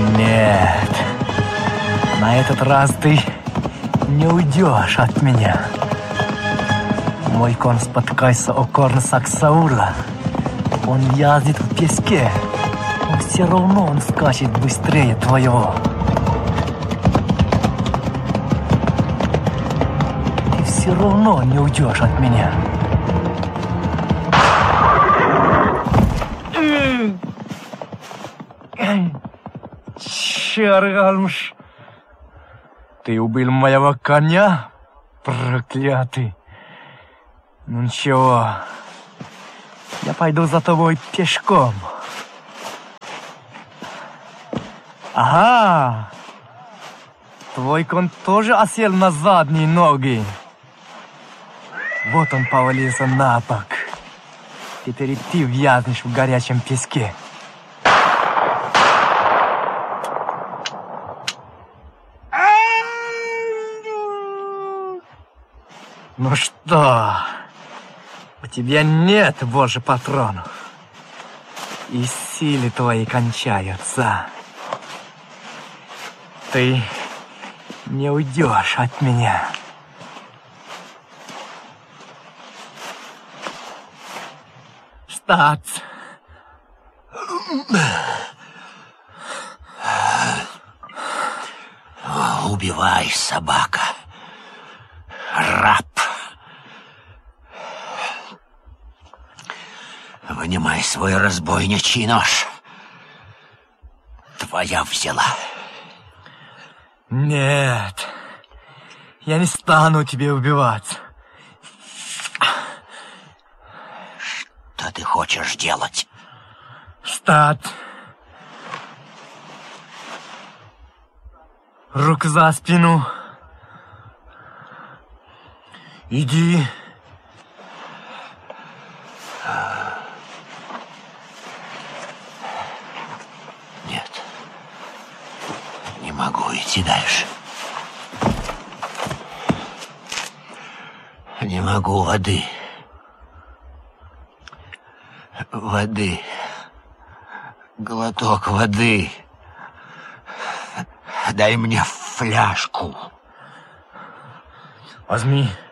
Нет. На этот раз ты не уйдешь от меня. Мой конь споткается о корн Саксаура. Он яздит в песке, но все равно он скачет быстрее твоего. Ты все равно не уйдешь от меня. Чаргалмш, ты убил моего коня, проклятый. Ну ничего, я пойду за тобой пешком. Ага, твой конь тоже осел на задние ноги. Вот он повалился на бок. Теперь и ты вязнешь в горячем песке. Ну что, у тебя нет больше патронов, и силы твои кончаются. Ты не уйдешь от меня. Встать! Убивай, собака. Раб. Вынимай свой разбойничий нож. Твоя взяла. Нет, я не стану тебя убивать. Что ты хочешь делать? Встать. Руку за спину. Иди. Нет. Не могу идти дальше. Не могу воды. Воды. Глоток воды. Дай мне фляжку. Возьми.